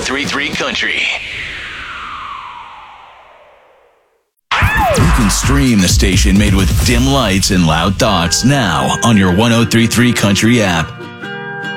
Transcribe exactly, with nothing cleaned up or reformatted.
three three Country. You can stream the station made with dim lights and loud thoughts now on your one oh three three Country app.